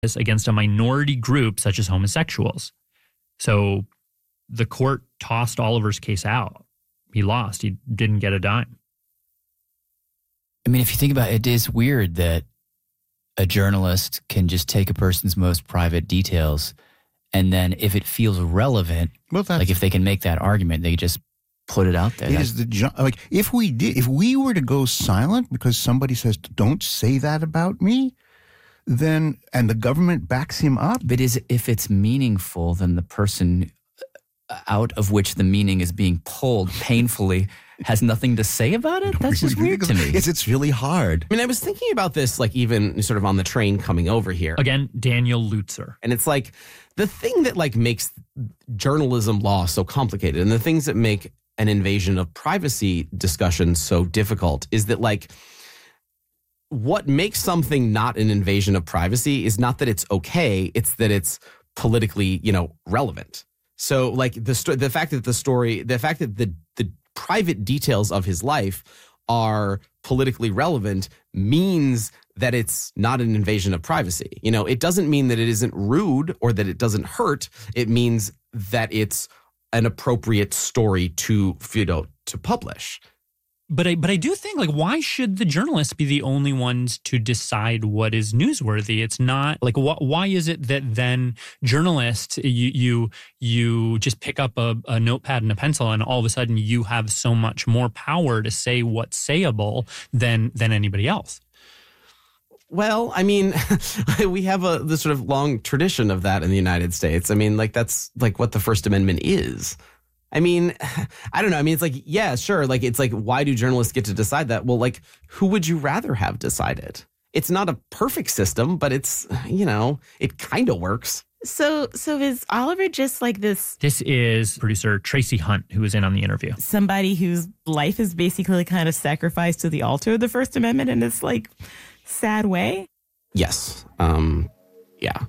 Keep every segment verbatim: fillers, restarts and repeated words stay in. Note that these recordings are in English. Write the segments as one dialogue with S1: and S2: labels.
S1: against a minority group such as homosexuals. So the court tossed Oliver's case out. He lost. He didn't get a dime.
S2: I mean, if you think about it, it is weird that a journalist can just take a person's most private details and then if it feels relevant, well, like if they can make that argument, they just put it out there.
S3: It is the, like if we did, if we were to go silent because somebody says, don't say that about me, then, and the government backs him up.
S2: But is if it's meaningful, then the person out of which the meaning is being pulled painfully has nothing to say about it? That's just weird to me.
S3: It's, it's really hard.
S4: I mean, I was thinking about this, like, even sort of on the train coming over here.
S1: Again, Daniel Lutzer.
S4: And it's like the thing that, like, makes journalism law so complicated and the things that make an invasion of privacy discussion so difficult is that, like, what makes something not an invasion of privacy is not that it's okay, it's that it's politically, you know, relevant. So, like, the sto- the fact that the story, the fact that the the private details of his life are politically relevant means that it's not an invasion of privacy. You know, it doesn't mean that it isn't rude or that it doesn't hurt. It means that it's an appropriate story to, you know, to publish.
S1: But I, but I do think, like, why should the journalists be the only ones to decide what is newsworthy? It's not like, wh- why is it that then journalists, you you you just pick up a, a notepad and a pencil, and all of a sudden you have so much more power to say what's sayable than than anybody else?
S4: Well, I mean, we have a this sort of long tradition of that in the United States. I mean, like, that's like what the First Amendment is. I mean, I don't know. I mean, it's like, yeah, sure. Like, it's like, why do journalists get to decide that? Well, like, who would you rather have decide it? It's not a perfect system, but it's, you know, it kind of works.
S5: So, so is Oliver just like this?
S1: This is producer Tracy Hunt, who was in on the interview.
S5: Somebody whose life is basically kind of sacrificed to the altar of the First Amendment in this, like, sad way?
S4: Yes. Um, yeah.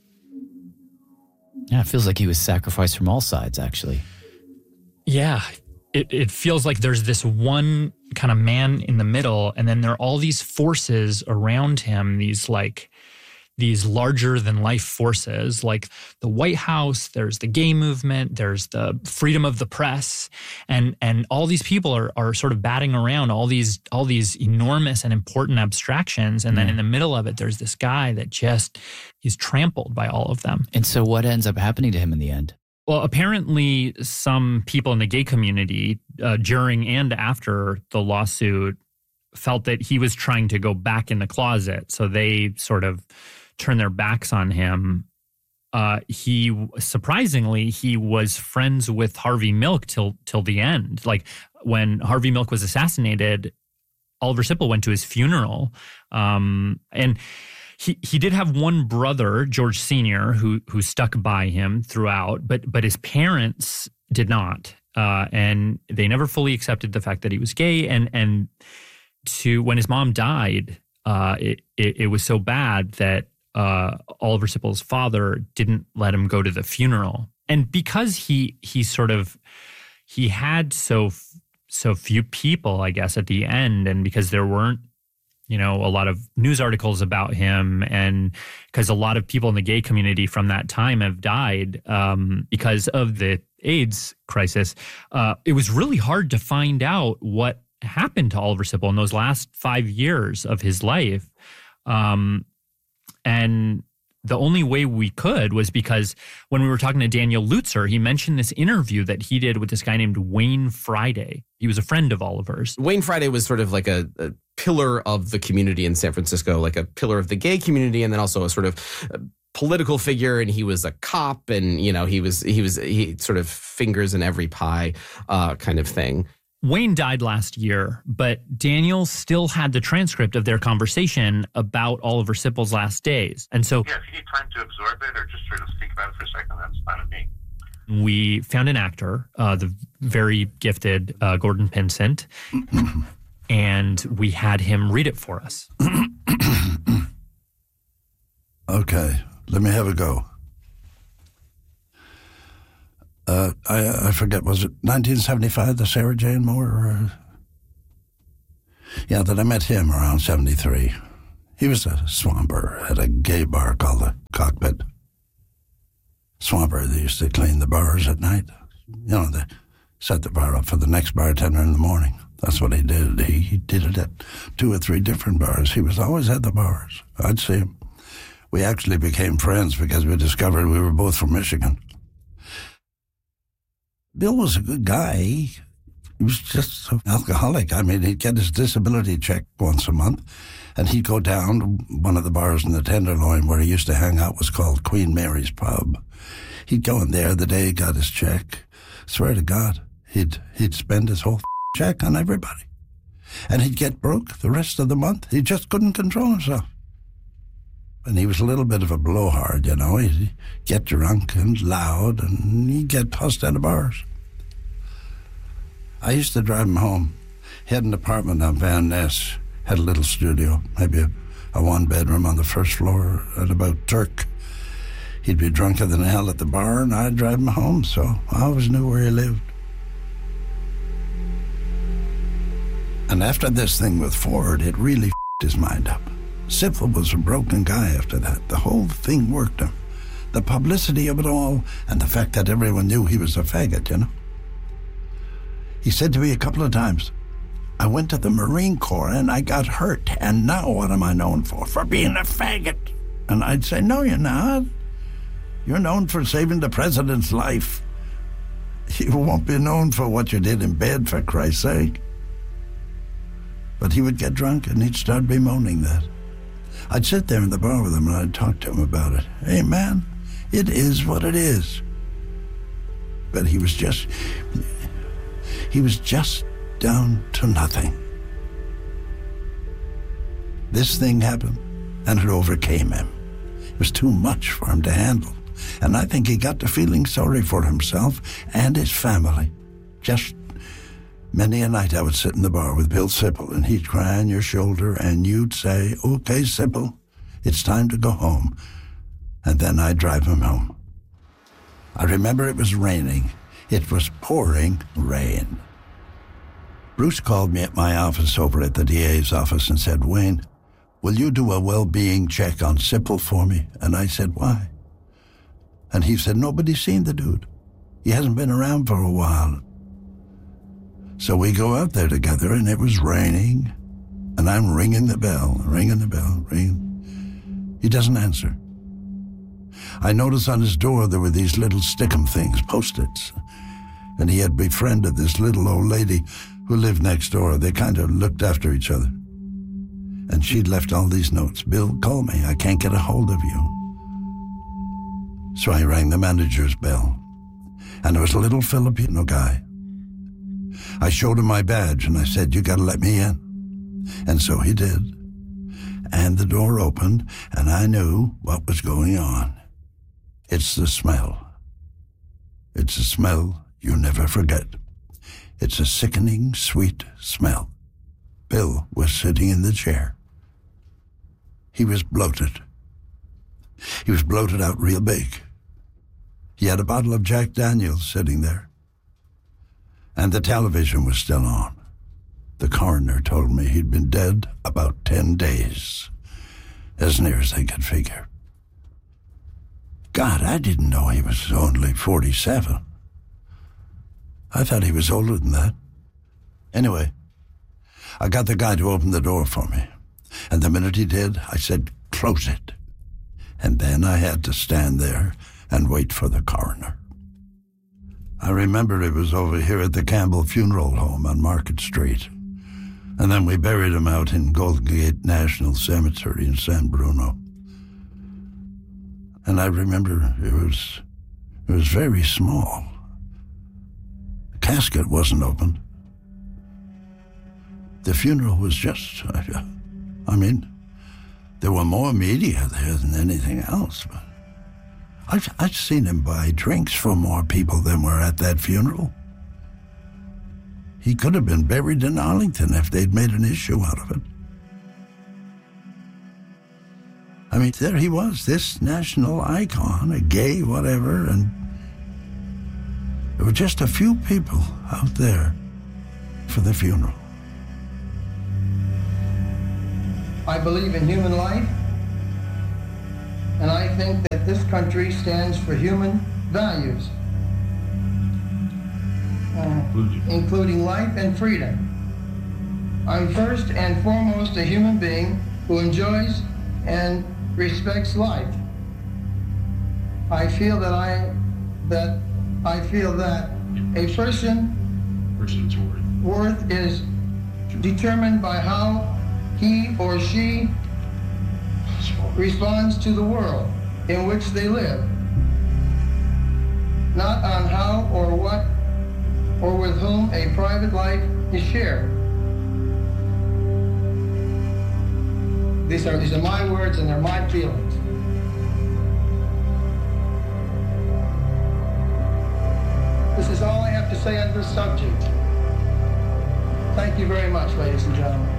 S2: Yeah, it feels like he was sacrificed from all sides, actually.
S1: Yeah, it, it feels like there's this one kind of man in the middle, and then there are all these forces around him, these like these larger than life forces, like the White House, there's the gay movement, there's the freedom of the press, and and all these people are are sort of batting around all these all these enormous and important abstractions, and mm. then in the middle of it, there's this guy that just he's trampled by all of them.
S2: And so what ends up happening to him in the end?
S1: Well, apparently some people in the gay community uh, during and after the lawsuit felt that he was trying to go back in the closet. So they sort of turned their backs on him. Uh, he, surprisingly, he was friends with Harvey Milk till till the end. Like when Harvey Milk was assassinated, Oliver Sipple went to his funeral. Um, and He he did have one brother, George Senior, who who stuck by him throughout, but but his parents did not, uh, and they never fully accepted the fact that he was gay. And and to when his mom died, uh, it, it it was so bad that uh, Oliver Sipple's father didn't let him go to the funeral. And because he he sort of he had so so few people, I guess, at the end, and because there weren't, you know, a lot of news articles about him, and because a lot of people in the gay community from that time have died um, because of the AIDS crisis, uh, it was really hard to find out what happened to Oliver Sipple in those last five years of his life. Um, and the only way we could was because when we were talking to Daniel Lutzer, he mentioned this interview that he did with this guy named Wayne Friday. He was a friend of Oliver's.
S4: Wayne Friday was sort of like a, a pillar of the community in San Francisco, like a pillar of the gay community, and then also a sort of uh, political figure. And he was a cop, and, you know, he was he was he sort of fingers in every pie uh, kind of thing.
S1: Wayne died last year, but Daniel still had the transcript of their conversation about Oliver Sipple's last days. And so,
S6: yeah, if you need time to absorb it or just sort of speak about it for a second, that's fine with me.
S1: We found an actor, uh, the very gifted uh, Gordon Pinsent, and we had him read it for us.
S7: Okay, let me have a go. Uh, I, I forget, was it nineteen seventy-five, the Sarah Jane Moore? Or, yeah, that I met him around seventy-three. He was a swamper at a gay bar called the Cockpit. Swamper, they used to clean the bars at night. You know, they set the bar up for the next bartender in the morning. That's what he did. He, he did it at two or three different bars. He was always at the bars. I'd see him. We actually became friends because we discovered we were both from Michigan. Bill was a good guy. He was just an alcoholic. I mean, he'd get his disability check once a month, and he'd go down to one of the bars in the Tenderloin where he used to hang out, was called Queen Mary's Pub. He'd go in there the day he got his check. Swear to God, he'd he'd spend his whole check on everybody. And he'd get broke the rest of the month. He just couldn't control himself. And he was a little bit of a blowhard, you know. He'd get drunk and loud, and he'd get tossed out of bars. I used to drive him home. He had an apartment on Van Ness, had a little studio, maybe a, a one-bedroom on the first floor at about Turk. He'd be drunker than hell at the bar, and I'd drive him home, so I always knew where he lived. And after this thing with Ford, it really f***ed his mind up. Sipple was a broken guy after that. The whole thing worked him. The publicity of it all, and the fact that everyone knew he was a faggot, you know. He said to me a couple of times, I went to the Marine Corps and I got hurt, and now what am I known for? For being a faggot. And I'd say, no, you're not. You're known for saving the president's life. You won't be known for what you did in bed, for Christ's sake. But he would get drunk and he'd start bemoaning that. I'd sit there in the bar with him and I'd talk to him about it. Hey, man, it is what it is. But he was just, he was just down to nothing. This thing happened and it overcame him. It was too much for him to handle. And I think he got to feeling sorry for himself and his family. Just many a night I would sit in the bar with Bill Sipple, and he'd cry on your shoulder, and you'd say, okay, Sipple, it's time to go home. And then I'd drive him home. I remember it was raining. It was pouring rain. Bruce called me at my office over at the D A's office and said, Wayne, will you do a well-being check on Sipple for me? And I said, why? And he said, nobody's seen the dude. He hasn't been around for a while. So we go out there together, and it was raining, and I'm ringing the bell, ringing the bell, ringing. He doesn't answer. I noticed on his door there were these little stickum things, Post-its, and he had befriended this little old lady who lived next door. They kind of looked after each other. And she'd left all these notes. Bill, call me. I can't get a hold of you. So I rang the manager's bell, and there was a little Filipino guy. I showed him my badge, and I said, you got to let me in. And so he did. And the door opened, and I knew what was going on. It's the smell. It's a smell you never forget. It's a sickening, sweet smell. Bill was sitting in the chair. He was bloated. He was bloated out real big. He had a bottle of Jack Daniels sitting there. And the television was still on. The coroner told me he'd been dead about ten days, as near as they could figure. God, I didn't know he was only forty-seven. I thought he was older than that. Anyway, I got the guy to open the door for me. And the minute he did, I said, close it. And then I had to stand there and wait for the coroner. I remember it was over here at the Campbell Funeral Home on Market Street. And then we buried him out in Golden Gate National Cemetery in San Bruno. And I remember it was, it was very small. The casket wasn't open. The funeral was just, I mean, there were more media there than anything else, but I've, I've seen him buy drinks for more people than were at that funeral. He could have been buried in Arlington if they'd made an issue out of it. I mean, there he was, this national icon, a gay whatever, and there were just a few people out there for the funeral.
S8: I believe in human life, and I think that this country stands for human values, uh, including life and freedom. I'm first and foremost a human being who enjoys and respects life. I feel that I that I feel that a person
S9: Person's worth.
S8: worth is determined by how he or she responds to the world in which they live, not on how or what or with whom a private life is shared. These are these are my words and they're my feelings. This is all I have to say on this subject. Thank you very much, ladies and gentlemen.